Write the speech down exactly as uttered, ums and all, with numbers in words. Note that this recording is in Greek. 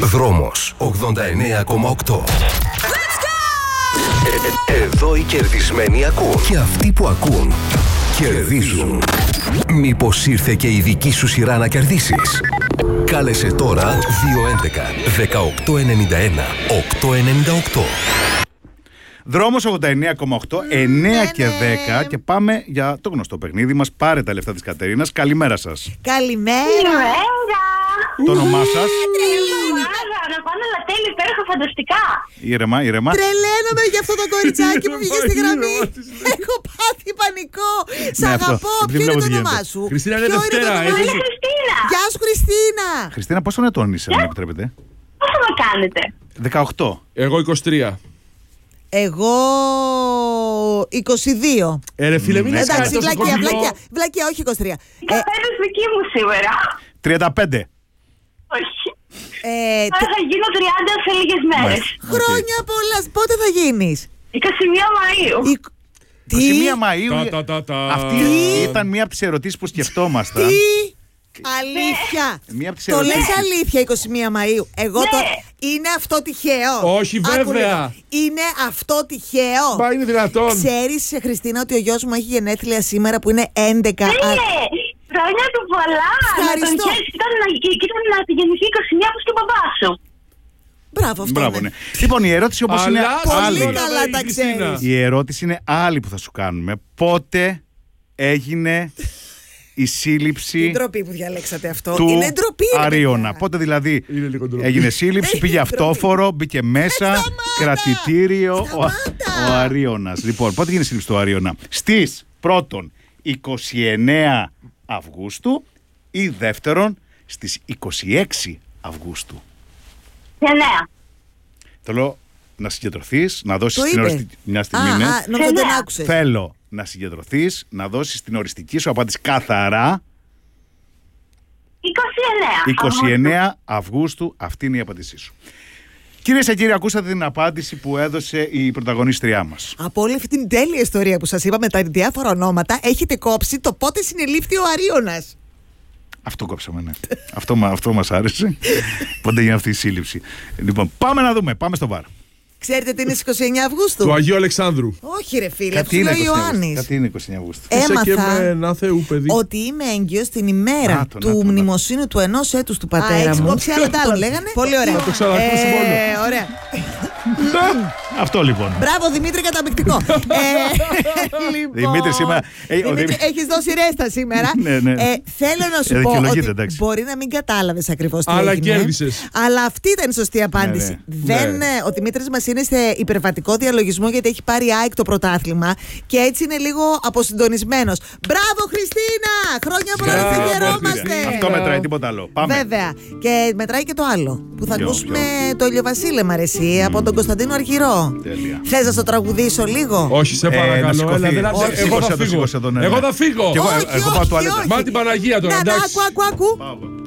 Δρόμος ογδόντα εννέα κόμμα οκτώ. Ε, εδώ οι κερδισμένοι ακούν. Και αυτοί που ακούν κερδίζουν. Μήπως ήρθε και η δική σου σειρά να κερδίσεις? Κάλεσε τώρα δύο έντεκα δεκαοκτώ ενενήντα ένα οκτώ ενενήντα οκτώ. Δρόμος ογδόντα εννέα κόμμα οκτώ, εννέα και δέκα και πάμε για το γνωστό παιχνίδι μας. Πάρε τα λεφτά της Κατερίνας. Καλημέρα σας. Καλημέρα. Το όνομά σας? Να πάνε λατέλη, υπέροχα, φανταστικά. Ήρεμα, ήρεμα. Τρελαίνομαι για αυτό το κοριτσάκι που βγήκε στη γραμμή. Έχω πάθει πανικό. Σ' αγαπώ. Ποιο είναι το όνομά σου? Χριστίνα, είναι Δευτέρα. Είναι Χριστίνα. Γεια σου, Χριστίνα. Χριστίνα, πόσο ετών είσαι, αν επιτρέπετε? Πόσο με κάνετε? δεκαοκτώ. Εγώ είκοσι τρία. Εγώ είκοσι δύο. Ε, ρε φίλε, μην Ναι, είσαι Εντάξει, βλακεία, βλακεία. Βλακεία, όχι είκοσι τρία. Ε, Καφέδες δική μου σήμερα. τριάντα πέντε. Όχι. ε, Τώρα θα γίνω τριάντα σε λίγες μέρες. Χρόνια πολλά. Πότε θα γίνεις? είκοσι μία Μαΐου. Εικ- Τι? είκοσι μία Μαΐου. Τα, τα, τα, τα. Αυτή Τι? ήταν μία από τις ερωτήσεις που σκεφτόμασταν. Τι? Αλήθεια. Μία από τις Το ερωτήσεις. λες αλήθεια είκοσι μία Μαΐου? Εγώ Ναι. το... Είναι αυτό τυχαίο? Όχι, Άκου βέβαια. λίγο. Είναι αυτό τυχαίο? Μα είναι δυνατόν? Ξέρεις, Χριστίνα, ότι ο γιος μου έχει γενέθλια σήμερα που είναι έντεκα. Ναι, χρόνια του πολλά. Ευχαριστώ. Να τον χαίρεσαι. Ήταν να, και ήταν να τη γεννηθεί είκοσι μία όπως και ο μπαμπάς σου. Μπράβο, αυτό Μπράβο, είναι. ναι. Λοιπόν, η ερώτηση όμως είναι Αλλά Πολύ άλλη. συγγνώμη, καλά τα Χριστίνα. ξέρεις. Η ερώτηση είναι άλλη που θα σου κάνουμε. Πότε έγινε η σύλληψη Είναι ντροπή που διαλέξατε αυτό. του Είναι ντροπή. ρε Αρίωνα? παιδιά. Πότε δηλαδή Είναι λίγο ντροπή. έγινε σύλληψη, πήγε Είναι ντροπή. αυτόφορο, μπήκε μέσα, σταμάτα. κρατητήριο ο, Σταμάτα. ο Αρίωνας. Λοιπόν, πότε έγινε η σύλληψη του Αρίωνα? Στις πρώτον είκοσι εννέα Αυγούστου ή δεύτερον στις είκοσι έξι Αυγούστου. Εννέα. Θέλω να συγκεντρωθείς, να δώσεις Το την είπε. οριστική... Μια στιγμή, Α, ναι. α, νόμιζα δεν Εννέα. άκουσες. Θέλω να συγκεντρωθείς, να δώσεις την οριστική σου απάντηση καθαρά. είκοσι εννέα. είκοσι εννέα Αυγούστου, αυτή είναι η απάντησή σου. Κυρίες και κύριοι, ακούσατε την απάντηση που έδωσε η πρωταγωνίστριά μας. Από όλη αυτή την τέλεια ιστορία που σας είπα με τα διάφορα ονόματα, έχετε κόψει το πότε συνελήφθη ο Αρίωνας. Αυτό κόψαμε, ναι. αυτό, μα- αυτό μας άρεσε. Πότε έγινε αυτή η σύλληψη. Λοιπόν, πάμε να δούμε. Πάμε στο βαρ. Ξέρετε τι είναι στις είκοσι εννέα Αυγούστου? Του Αγίου Αλεξάνδρου. Όχι ρε φίλε, Κάτι αυτό είναι λέει ο είκοσι εννέα Ιωάννης. Κάτι είναι είκοσι εννέα Αυγούστου. Είσαι και Έμαθα με ένα Θεού, παιδί. ότι είμαι έγκυος την ημέρα Να το, να του το, να το. μνημοσύνου του ενός έτους του πατέρα έχεις μου. κόψει άλλο Τον τάλο. λέγανε. Πολύ ωραία. Θα το ξανακούσουμε όλο. Ε, ωραία. Αυτό λοιπόν. Μπράβο Δημήτρη, καταπληκτικό. Ε, λοιπόν, Δημήτρη, σήμερα- ε, ο Δημήτρη, Δημήτρη- έχεις δώσει ρέστα σήμερα. Ναι, ναι. Ε, θέλω να σου Ε, πω δικαιολογείται, ότι εντάξει. μπορεί να μην κατάλαβες ακριβώς τι Αλλά έγινε. κέρδισες. Αλλά αυτή ήταν η σωστή απάντηση. Ναι, Δεν, Ναι. ε, Ο Δημήτρης μας είναι σε υπερβατικό διαλογισμό γιατί έχει πάρει ΑΕΚ το πρωτάθλημα και έτσι είναι λίγο αποσυντονισμένος. Μπράβο Χριστίνα! Χρόνια πολλά, Μπράβο, σε χαιρόμαστε! Χριστίνα. Αυτό μετράει, τίποτα άλλο. Πάμε. Βέβαια. Και μετράει και το άλλο. Που θα Ποιο, ακούσουμε το ηλιοβασίλεμα, ρε εσύ, από τον Κωνσταντίνο Αργυρό. Τέλεια. Θες να στο τραγουδήσω λίγο? Όχι, σε Ε, να παρακαλώ. σηκωθεί. Έλα, δεν Όχι, άντε- Εγώ σήκωσε θα το, φύγω. σήκωσε το, ναι, ναι. Εγώ θα φύγω. Κι εγώ- Όχι, εγώ όχι, πάω τουαλέτα. όχι. Μα την Παναγία τώρα, Να, να, εντάξει. άκου, άκου, άκου. Πάμε.